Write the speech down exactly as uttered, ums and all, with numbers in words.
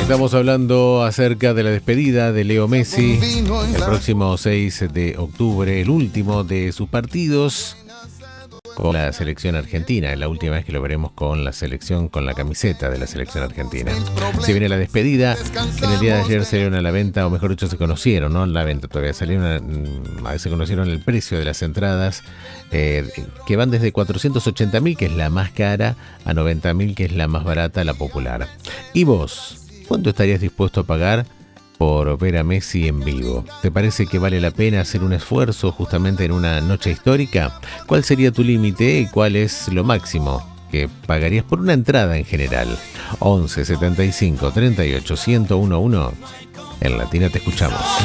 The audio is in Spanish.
Estamos hablando acerca de la despedida de Leo Messi el próximo seis de octubre, el último de sus partidos con la selección argentina, la última vez que lo veremos con la selección, con la camiseta de la selección argentina. Se viene la despedida, en el día de ayer salieron a la venta, o mejor dicho se conocieron, no la venta todavía, salieron a, a, se conocieron el precio de las entradas, eh, que van desde cuatrocientos ochenta mil, que es la más cara, a noventa mil, que es la más barata, la popular. ¿Y vos? ¿Cuánto estarías dispuesto a pagar por ver a Messi en vivo? ¿Te parece que vale la pena hacer un esfuerzo justamente en una noche histórica? ¿Cuál sería tu límite y cuál es lo máximo que pagarías por una entrada en general? once setenta y cinco treinta y ocho ciento uno. En Latina te escuchamos.